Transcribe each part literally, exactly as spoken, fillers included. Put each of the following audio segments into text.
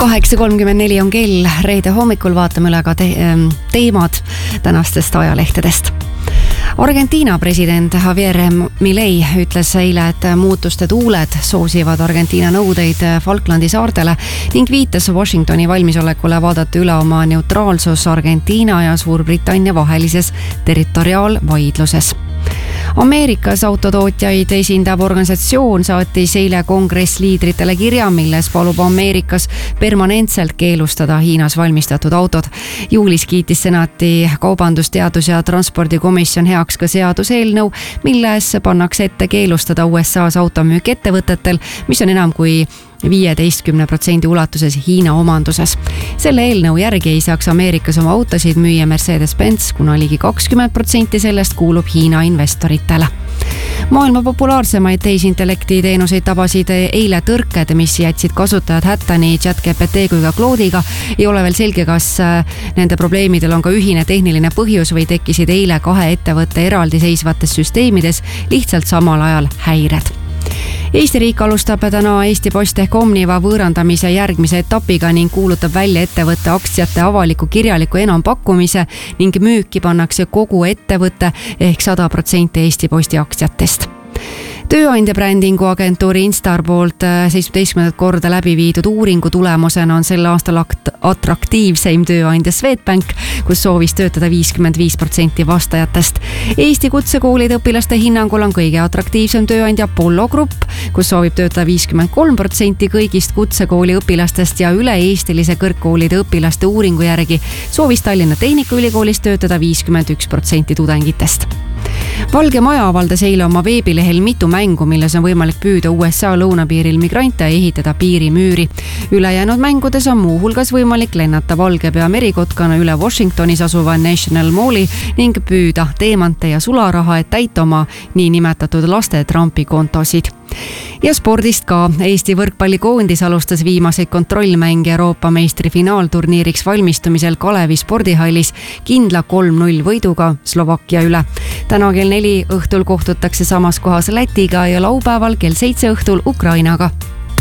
kaheksa kolmkümmend neli on kell, reede hommikul vaatame üle ka te teemad tänastest ajalehtedest. Argentiina president Javier Milei ütles eile, et muutuste tuuled soosivad Argentiina nõudeid Falklandi saartele ning viitas Washingtoni valmisolekule vaadata üle oma neutraalsus Argentiina ja Suurbritannia vahelises territoriaalvaidluses. Ameerikas autotootjaid esindav organisatsioon saatis eile kongressliidritele kirja, milles palub Ameerikas permanentselt keelustada Hiinas valmistatud autod. Juulis kiitis senati kaubandus-, teadus- ja transpordikomisjon heaks ka seaduseelnõu, milles pannakse ette keelustada U S A-s automüük ettevõtetel, mis on enam kui viieteistkümne protsendi ulatuses Hiina omanduses. Selle eelnõu järgi ei saaks Ameerikas oma autosid müüa Mercedes-Benz, kuna ligi kakskümmend protsenti sellest kuulub Hiina investoritele. Maailma populaarsemaid tehisintellekti teenuseid tabasid eile tõrked, mis jätsid kasutajad hätta nii ChatGPT kui ka Claude'iga. Ei ole veel selge, kas nende probleemidel on ka ühine tehniline põhjus või tekkisid eile kahe ettevõtte eraldiseisvates süsteemides lihtsalt samal ajal häired. Eesti riik alustab täna Eesti Post ehk Omniva võõrandamise järgmise etapiga ning kuulutab välja ettevõtte aktsiate avaliku kirjaliku enampakkumise ning müüki pannakse kogu ettevõtte ehk sada protsenti Eesti Posti aktsiatest. Tööandja brändingu agentuuri Instar poolt seitsmeteistkümnendat korda läbi viidud uuringu tulemusena on sel aastal atraktiivseim tööandja Swedbank, kus soovis töötada viiskümmend viis protsenti vastajatest. Eesti kutsekoolide õpilaste hinnangul on kõige atraktiivsem tööandja Apollo Grupp, kus soovib töötada viiskümmend kolm protsenti kõigist kutsekooli õpilastest ja üle-eestilise kõrgkoolide õpilaste uuringu järgi soovis Tallinna Tehnikaülikoolis töötada viiskümmend üks protsenti tudengitest. Valge Maja avaldas eile oma veebilehel mitu mängu, milles on võimalik püüda U S A lõunapiiril migrante ja ehitada piirimüüri. Ülejäänud mängudes on muu hulgas võimalik lennata valgepea merikotkana üle Washingtonis asuva National Malli ning püüda teemante ja sularaha, et täita oma niinimetatud laste trampikontosid. Ja spordist ka. Eesti võrkpallikoondis alustas viimaseid kontrollmänge Euroopa meistri finaalturniiriks valmistumisel Kalevi spordihallis kindla kolm null võiduga Slovakkia üle. Täna kell neli õhtul kohtutakse samas kohas Lätiga ja laupäeval kell seitse õhtul Ukrainaga.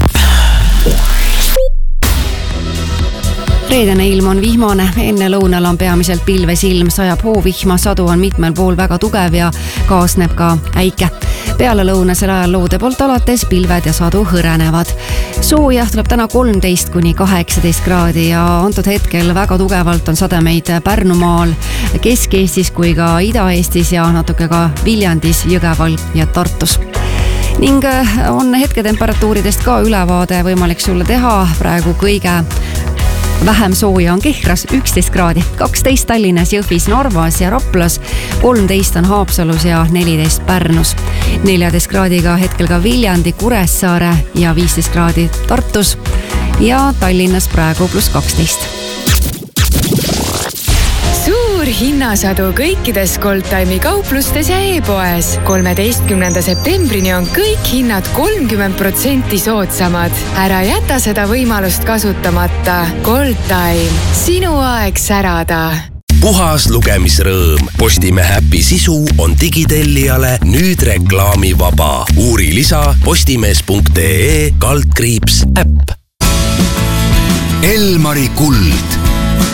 Reedene ilm on vihmane, enne lõunal on peamiselt pilves ilm, sajab hoovihma, sadu on mitmel pool väga tugev ja kaasneb ka äike. Peale lõunasel ajal loode poolt alates pilved ja sadu hõrenevad. Sooja tuleb täna kolmteist kuni kaheksateist kraadi ja antud hetkel väga tugevalt on sademeid Pärnumaal, Kesk-Eestis kui ka Ida-Eestis ja natuke ka Viljandis, Jõgeval ja Tartus. Ning on hetketemperatuuridest ka ülevaade võimalik sulle teha. Praegu kõige vähem sooja on Kehras üksteist kraadi, kaksteist Tallinnas, Jõhvis, Narvas ja Raplas, kolmteist on Haapsalus ja neliteist Pärnus. neljateist kraadiga hetkel ka Viljandi, Kuressaare ja viisteist kraadi Tartus ja Tallinnas praegu pluss kaksteist. Suur hinnasadu kõikides Goldtime'i kauplustes ja e-poes. kolmeteistkümnenda septembrini on kõik hinnad kolmkümmend protsenti soodsamad. Ära jäta seda võimalust kasutamata. Goldtime, sinu aeg särada. Puhas lugemisrõõm. Postimehe äpi sisu on digitellijale nüüd reklaamivaba. Uuri lisa postimees punkt ee kaldkriips äpp. Elmari kuld.